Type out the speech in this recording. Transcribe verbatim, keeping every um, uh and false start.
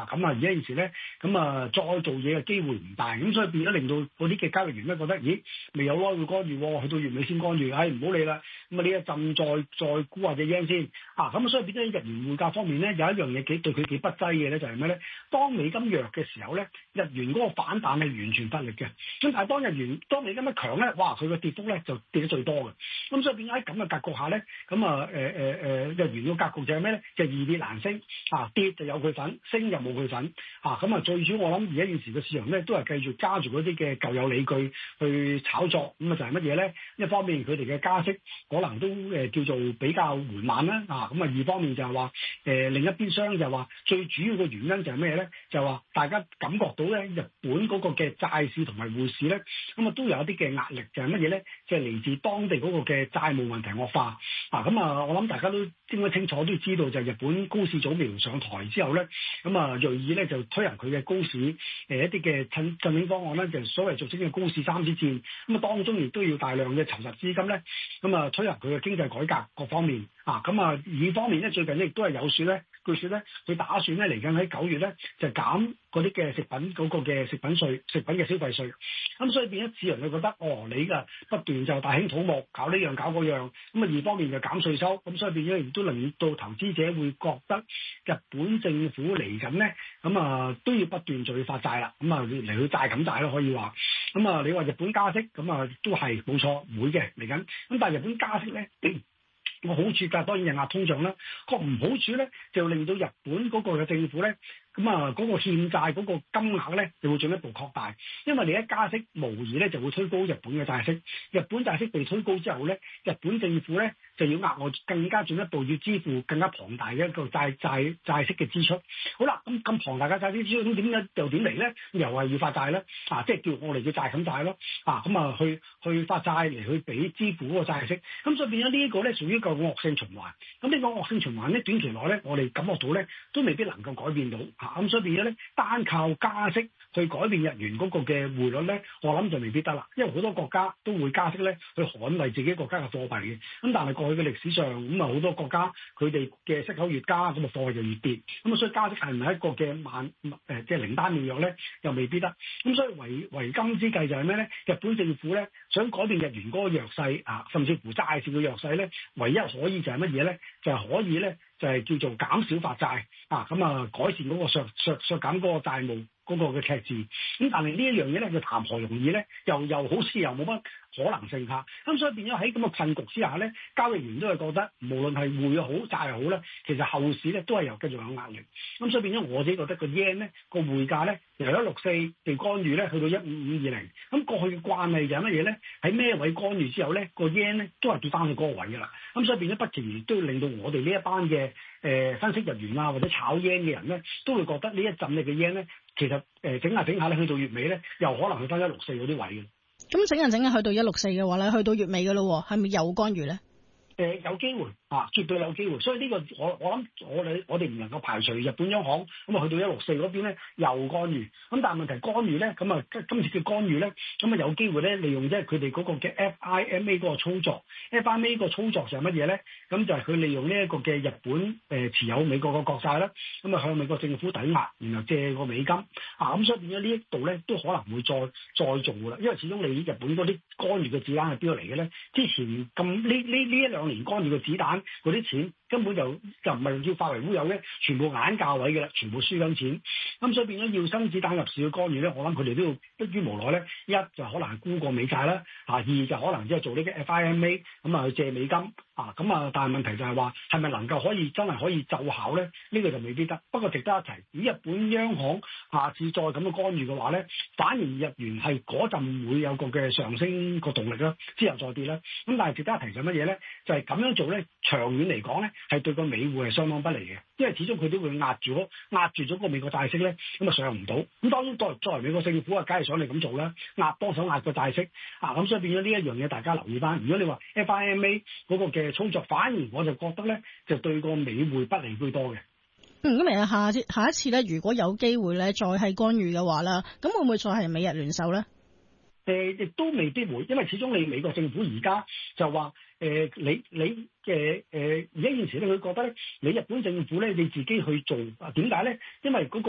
啊，咁啊而家現時咧，咁啊再做嘢嘅機會唔大，咁所以變咗令到嗰啲嘅交易員咧覺得，咦未有咯會干預喎，去到月尾先干預，唉唔好理啦，咁啊呢一陣再再沽下隻 yen 先，啊咁所以變咗日元匯價方面咧有一樣嘢幾對佢幾不濟嘅咧就係咩咧？當美金弱嘅時候咧，日元嗰個反彈係完全不力嘅，咁但係當日元當美金一強咧，哇佢個跌幅咧就跌得最多嘅，咁所以變咗喺咁嘅格局下咧，咁啊誒誒誒日元個格局就係咩咧？就係易跌難升，啊跌就有佢份，升就冇佢份，啊咁啊最主要我諗而家現時嘅市場咧都係繼續揸住嗰啲嘅舊有理據去炒作，咁啊就係乜嘢咧？一方面佢哋嘅加息可能都誒叫做比較緩慢啦，啊咁啊二方面就係話誒另一邊廂就係話最主要嘅原因就係咩咧？就係話大家感覺到咧日本嗰個嘅債市同埋匯市咧，咁啊都有一啲嘅壓力，就係乜嘢咧？就係嚟自當地嗰個嘅債務問題惡化，啊咁啊我諗大家都應該清楚都知道，就係日本高市早苗上台之後咧，咁啊銳意咧就推行佢嘅高市誒一啲嘅振振興方案咧，就係所謂俗稱嘅高市三支箭，咁啊當中亦都要大量嘅籌集資金咧，咁啊推行佢嘅經濟改革各方面，啊咁啊二方面咧最近亦都係有説咧，據說咧佢打算咧嚟緊喺九月咧就減嗰啲嘅食品嗰個嘅食品稅、食品嘅消費稅，咁所以變咗市場就覺得哦你嘅不斷就大興土木搞呢樣搞嗰樣，咁啊二方面就減稅收，咁所以變咗亦都令到投資者會覺得日本政府嚟緊咧，咁啊都要不斷就要發債啦，咁啊嚟去債咁債咯可以話，咁啊你話日本加息咁啊都係冇錯會嘅嚟緊，咁但係日本加息咧。個好處㗎，當然係壓通脹啦。個唔好處咧，就令到日本嗰個嘅政府咧，咁啊嗰個欠債嗰個金額咧，就會進一步擴大。因為你一加息，無疑咧就會推高日本嘅債息。日本債息被推高之後咧，日本政府咧就要額外更加進一步要支付更加龐大嘅一個債債債息嘅支出。好啦，咁咁龐大嘅債息支出，咁點解又點嚟咧？又係要發債咧？啊，即係叫我哋叫債冚債咯。啊，咁啊去去發債嚟去俾支付嗰個債息。咁所以變咗呢一個咧，屬於一個惡性循環。咁呢個惡性循環咧，短期內咧，我哋感覺到咧，都未必能夠改變到。嚇、啊，咁所以變咗咧，單靠加息去改變日元嗰個嘅匯率咧，我諗就未必得啦。因為好多國家都會加息咧，去捍衛自己國家嘅貨幣嘅。咁但係過去嘅歷史上，咁啊好多國家佢哋嘅息口越加，咁啊貨幣就越跌。咁啊所以加息係唔係一個嘅萬誒即係靈丹妙藥咧，又未必得。咁所以為為今之計就係咩咧？日本政府咧想改變日元嗰個弱勢啊，甚至乎債市嘅弱勢咧，唯一可以就係乜嘢咧？就係、是、可以咧，就係、是、叫做減少發債啊，咁啊改善嗰個削削削減嗰個債務嗰個嘅赤字。咁但係呢一樣嘢咧，就談何容易咧？又又好似又冇乜可能性嚇。咁所以變咗喺咁嘅困局之下咧，交易員都係覺得無論係匯又好債又好咧，其實後市咧都係有繼續有壓力。咁所以變咗我自己覺得個 yen 咧個匯價咧由一六四被干預咧去到一五五二零。咁過去嘅慣例就係乜嘢咧？喺咩位干預之後咧，個 yen 咧都係跌翻去嗰個位㗎啦。咁所以變咗不其然都要令到我哋呢一班嘅誒、呃、分析日元啊或者炒 yen 嘅人咧，都會覺得呢一陣嘅 yen 咧，其實誒、呃、整下整下咧去到月尾咧，又可能去翻一六四嗰啲位嘅。 咁整下整下去到一六四嘅話咧，去到月尾嘅咯，係咪有干預咧？ 誒、呃、有機會啊，絕對有機會，所以呢個我我諗我哋我哋唔能夠排除日本央行咁啊去到一六四嗰邊咧又干預，咁但係問題干預咧咁啊今次嘅干預咧咁啊有機會咧利用即係佢哋嗰個嘅 F I M A 嗰個操作 ，F I M A 個操作就係乜嘢咧？咁就係佢利用呢一個嘅日本誒、呃、持有美國嘅國債啦，咁啊向美國政府抵押，然後借個美金啊，咁所以變咗呢一度咧都可能會再再做㗎啦，因為始終你日本嗰啲干預嘅子彈係邊度嚟嘅咧？之前咁呢呢呢一兩年干預嘅子彈嗰啲錢根本就就唔係要化為烏有咧，全部眼價位嘅啦，全部輸緊錢。咁所以變咗要生子彈入市嘅干預咧，我諗佢哋都要迫於無奈咧，一就可能係沽過美債啦，啊二就可能即係做呢個 F I M A 咁啊去借美金啊，咁啊但係問題就係話係咪能夠可以真係可以奏效咧？呢、這個就未必得。不過值得一提，如果日本央行下次再咁嘅干預嘅話咧，反而日元係嗰陣會有個嘅上升個動力啦，之後再跌啦。咁但係值得一提就乜嘢咧？就係、是、咁樣做咧，長遠嚟講咧係對個美匯係相當不利嘅，因為始終佢都會壓住咗壓住咗個美國債息咧，咁啊上唔到。咁當然作為作為美國政府啊，梗係想你咁做啦，壓多手壓個債息啊，咁所以變咗呢一樣嘢，大家留意翻。如果你話 F I M A 嗰個嘅操作，反而我就覺得咧，就對個美匯不利居多嘅。 嗯，咁啊下次下一次咧，如果有機會咧，再係干預嘅話啦，咁會唔會再係美日聯手咧？ 誒，亦都未必會，因為始終你美國政府而家就話誒，你你嘅誒，而家現時咧，佢覺得咧，你日本政府咧，你自己去做啊？點解咧？因為嗰個